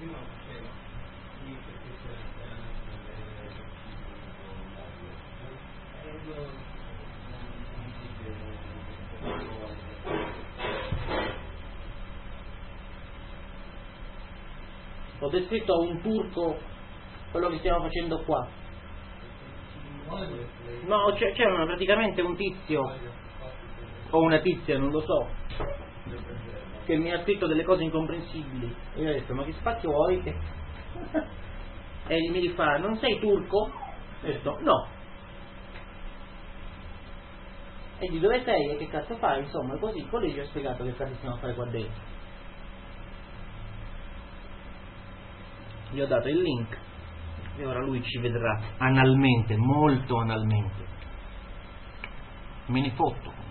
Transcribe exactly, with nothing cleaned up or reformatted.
Ho descritto a un turco quello che stiamo facendo qua. No, c'è, c'era praticamente un tizio o una tizia, non lo so, che mi ha scritto delle cose incomprensibili e io ho detto: ma che spacchio vuoi? E mi rifà: non sei turco? Ho detto: no. E di dove sei e che cazzo fai? Insomma, così, così gli ho spiegato che cazzo stiamo a fare qua dentro. Gli ho dato il link e ora lui ci vedrà analmente, molto analmente. Me ne fotto.